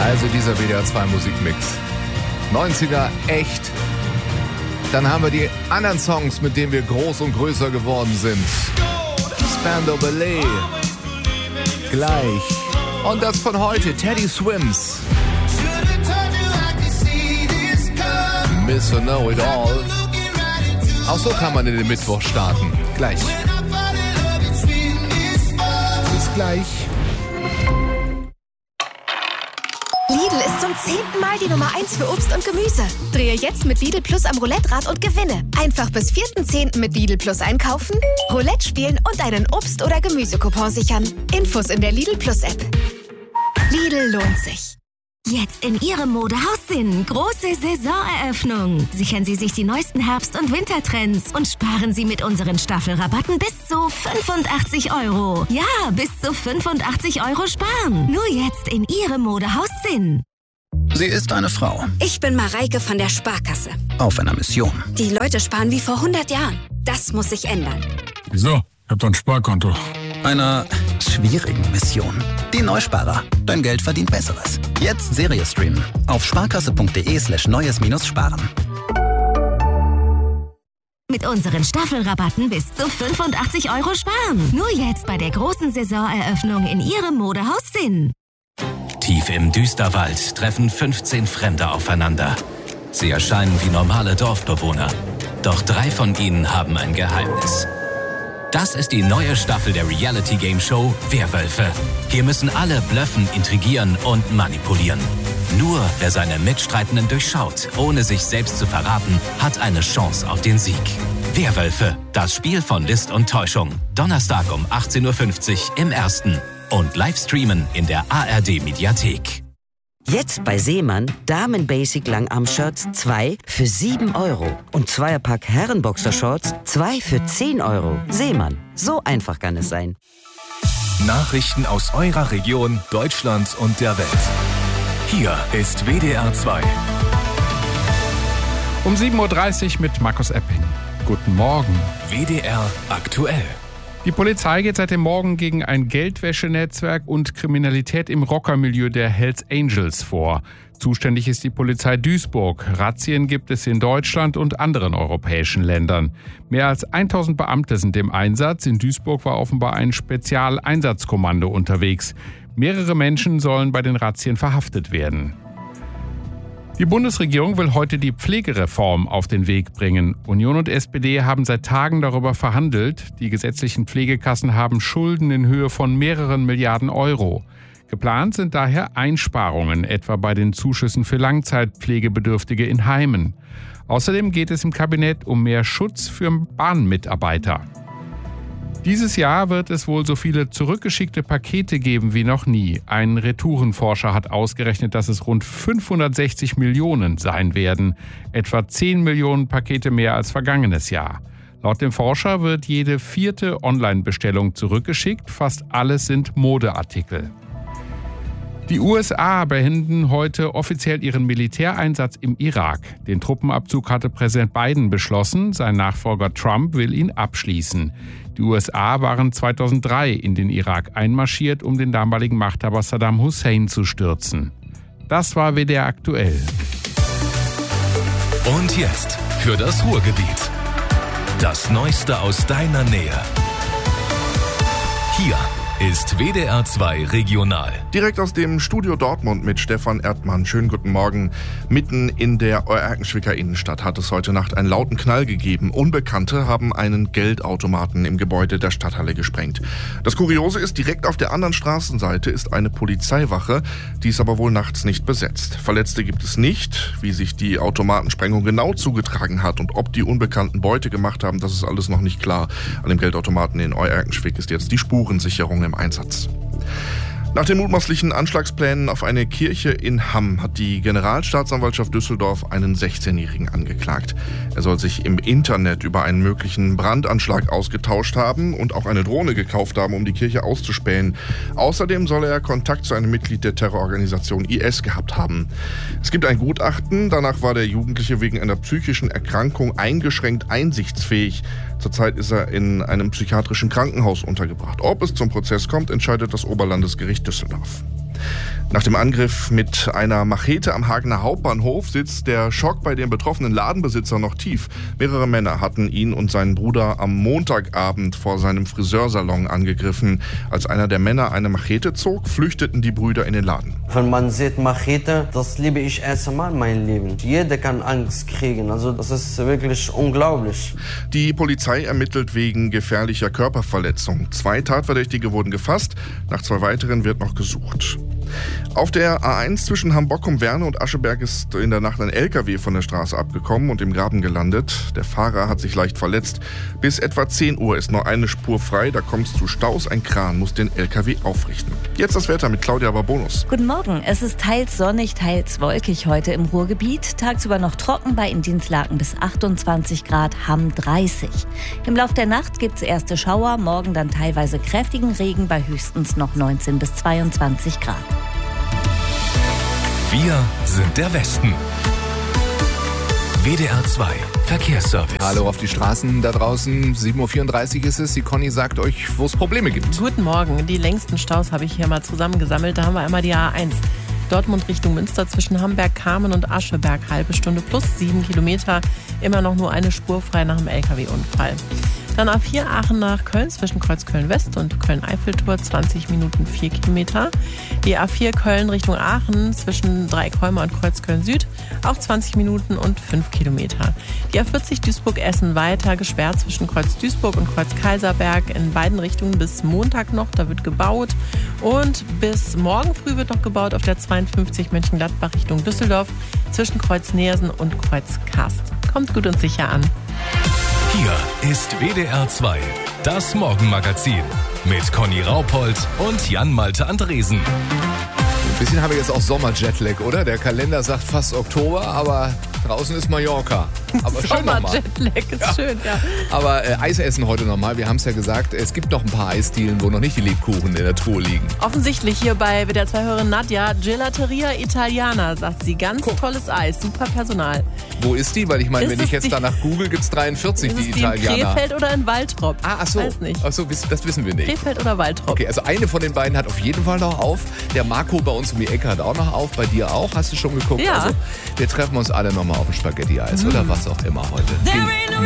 Also dieser WDR 2 Musikmix. 90er, echt. Dann haben wir die anderen Songs, mit denen wir groß und größer geworden sind. Spandau Ballet. Gleich. Und das von heute, Teddy Swims. Mr. Know It All. Auch so kann man in den Mittwoch starten. Gleich. Bis gleich. Lidl ist zum 10. Mal die Nummer 1 für Obst und Gemüse. Drehe jetzt mit Lidl Plus am Roulette-Rad und gewinne. Einfach bis 4.10. mit Lidl Plus einkaufen, Roulette spielen und einen Obst- oder Gemüsecoupon sichern. Infos in der Lidl Plus App. Lidl lohnt sich. Jetzt in Ihrem Modehaus Sinn. Große Saisoneröffnung. Sichern Sie sich die neuesten Herbst- und Wintertrends und sparen Sie mit unseren Staffelrabatten bis zu 85 €. Ja, bis zu 85 € sparen. Nur jetzt in Ihrem Modehaus Sinn. Sie ist eine Frau. Ich bin Mareike von der Sparkasse. Auf einer Mission. Die Leute sparen wie vor 100 Jahren. Das muss sich ändern. Wieso? Ich hab doch ein Sparkonto. Einer schwierigen Mission. Die Neusparer. Dein Geld verdient Besseres. Jetzt Serie streamen. Auf sparkasse.de/neues-sparen. Mit unseren Staffelrabatten bis zu 85 € sparen. Nur jetzt bei der großen Saisoneröffnung in Ihrem Modehaus Sinn. Tief im Düsterwald treffen 15 Fremde aufeinander. Sie erscheinen wie normale Dorfbewohner. Doch 3 von ihnen haben ein Geheimnis. Das ist die neue Staffel der Reality-Game-Show Werwölfe. Hier müssen alle blöffen, intrigieren und manipulieren. Nur wer seine Mitstreitenden durchschaut, ohne sich selbst zu verraten, hat eine Chance auf den Sieg. Werwölfe, das Spiel von List und Täuschung. Donnerstag um 18.50 Uhr im Ersten. Und live streamen in der ARD-Mediathek. Jetzt bei Seemann Damen-Basic Langarm-Shirts 2 für 7 € und Zweierpack Herrenboxershorts 2 für 10 €. Seemann, so einfach kann es sein. Nachrichten aus eurer Region, Deutschland und der Welt. Hier ist WDR 2. Um 7.30 Uhr mit Markus Epping. Guten Morgen. WDR aktuell. Die Polizei geht seit dem Morgen gegen ein Geldwäschenetzwerk und Kriminalität im Rockermilieu der Hells Angels vor. Zuständig ist die Polizei Duisburg. Razzien gibt es in Deutschland und anderen europäischen Ländern. Mehr als 1000 Beamte sind im Einsatz. In Duisburg war offenbar ein Spezialeinsatzkommando unterwegs. Mehrere Menschen sollen bei den Razzien verhaftet werden. Die Bundesregierung will heute die Pflegereform auf den Weg bringen. Union und SPD haben seit Tagen darüber verhandelt. Die gesetzlichen Pflegekassen haben Schulden in Höhe von mehreren Milliarden Euro. Geplant sind daher Einsparungen, etwa bei den Zuschüssen für Langzeitpflegebedürftige in Heimen. Außerdem geht es im Kabinett um mehr Schutz für Bahnmitarbeiter. Dieses Jahr wird es wohl so viele zurückgeschickte Pakete geben wie noch nie. Ein Retourenforscher hat ausgerechnet, dass es rund 560 Millionen sein werden. Etwa 10 Millionen Pakete mehr als vergangenes Jahr. Laut dem Forscher wird jede 4. Online-Bestellung zurückgeschickt. Fast alles sind Modeartikel. Die USA beenden heute offiziell ihren Militäreinsatz im Irak. Den Truppenabzug hatte Präsident Biden beschlossen. Sein Nachfolger Trump will ihn abschließen. Die USA waren 2003 in den Irak einmarschiert, um den damaligen Machthaber Saddam Hussein zu stürzen. Das war WDR aktuell. Und jetzt für das Ruhrgebiet. Das Neueste aus deiner Nähe. Hier ist WDR 2 Regional. Direkt aus dem Studio Dortmund mit Stefan Erdmann. Schönen guten Morgen. Mitten in der Erkenschwicker Innenstadt hat es heute Nacht einen lauten Knall gegeben. Unbekannte haben einen Geldautomaten im Gebäude der Stadthalle gesprengt. Das Kuriose ist, direkt auf der anderen Straßenseite ist eine Polizeiwache. Die ist aber wohl nachts nicht besetzt. Verletzte gibt es nicht. Wie sich die Automatensprengung genau zugetragen hat und ob die Unbekannten Beute gemacht haben, das ist alles noch nicht klar. An dem Geldautomaten in Erkenschwick ist jetzt die Spurensicherung im Einsatz. Nach den mutmaßlichen Anschlagsplänen auf eine Kirche in Hamm hat die Generalstaatsanwaltschaft Düsseldorf einen 16-Jährigen angeklagt. Er soll sich im Internet über einen möglichen Brandanschlag ausgetauscht haben und auch eine Drohne gekauft haben, um die Kirche auszuspähen. Außerdem soll er Kontakt zu einem Mitglied der Terrororganisation IS gehabt haben. Es gibt ein Gutachten, danach war der Jugendliche wegen einer psychischen Erkrankung eingeschränkt einsichtsfähig. Zurzeit ist er in einem psychiatrischen Krankenhaus untergebracht. Ob es zum Prozess kommt, entscheidet das Oberlandesgericht Düsseldorf. Nach dem Angriff mit einer Machete am Hagener Hauptbahnhof sitzt der Schock bei dem betroffenen Ladenbesitzer noch tief. Mehrere Männer hatten ihn und seinen Bruder am Montagabend vor seinem Friseursalon angegriffen. Als einer der Männer eine Machete zog, flüchteten die Brüder in den Laden. Wenn man sieht Machete, das liebe ich erst einmal in meinem Leben. Jeder kann Angst kriegen, also das ist wirklich unglaublich. Die Polizei ermittelt wegen gefährlicher Körperverletzung. 2 Tatverdächtige wurden gefasst, nach 2 weiteren wird noch gesucht. Auf der A1 zwischen Hamburg-Werne und Ascheberg ist in der Nacht ein LKW von der Straße abgekommen und im Graben gelandet. Der Fahrer hat sich leicht verletzt. Bis etwa 10 Uhr ist nur eine Spur frei, da kommt es zu Staus. Ein Kran muss den LKW aufrichten. Jetzt das Wetter mit Claudia Barbonus. Guten Morgen. Es ist teils sonnig, teils wolkig heute im Ruhrgebiet. Tagsüber noch trocken, bei in Dinslaken bis 28 Grad, Hamm 30. Im Lauf der Nacht gibt es erste Schauer, morgen dann teilweise kräftigen Regen bei höchstens noch 19 bis 22 Grad. Wir sind der Westen. WDR 2 Verkehrsservice. Hallo auf die Straßen da draußen. 7.34 Uhr ist es. Die Conny sagt euch, wo es Probleme gibt. Guten Morgen. Die längsten Staus habe ich hier mal zusammengesammelt. Da haben wir einmal die A1. Dortmund Richtung Münster zwischen Hamburg, Kamen und Ascheberg. Halbe Stunde plus 7 Kilometer. Immer noch nur eine Spur frei nach dem LKW-Unfall. Dann A4 Aachen nach Köln zwischen Kreuz Köln-West und Köln-Eiffeltor 20 Minuten 4 Kilometer. Die A4 Köln Richtung Aachen zwischen Dreieckholme und Kreuz Köln-Süd auch 20 Minuten und 5 Kilometer. Die A40 Duisburg-Essen weiter gesperrt zwischen Kreuz Duisburg und Kreuz Kaiserberg in beiden Richtungen bis Montag noch. Da wird gebaut und bis morgen früh wird noch gebaut auf der 52 Mönchengladbach Richtung Düsseldorf zwischen Kreuz Neersen und Kreuz Karst. Kommt gut und sicher an. Hier ist WDR 2, das Morgenmagazin mit Conny Raupold und Jan-Malte Andresen. Ein bisschen habe ich jetzt auch Sommer-Jetlag, oder? Der Kalender sagt fast Oktober, aber draußen ist Mallorca. Aber schön nochmal. Sommer-Jetlag ist schön, ja. Aber Eis essen heute nochmal. Wir haben es ja gesagt, es gibt noch ein paar Eisdielen, wo noch nicht die Lebkuchen in der Truhe liegen. Offensichtlich hier bei WDR 2-Hörerin Nadja, Gelateria Italiana, sagt sie. Ganz tolles Eis, super Personal. Wo ist die? Weil ich meine, wenn ich jetzt danach google, gibt es 43, die Italiana. Ist die in Krefeld oder in Waltrop? Ach so. Weiß nicht. Ach so, das wissen wir nicht. Krefeld oder Waltrop? Okay, also eine von den beiden hat auf jeden Fall noch auf. Der Marco bei uns um die Ecke hat auch noch auf. Bei dir auch? Hast du schon geguckt? Ja. Also, wir treffen uns alle nochmal auf dem Spaghetti-Eis oder was auch immer heute.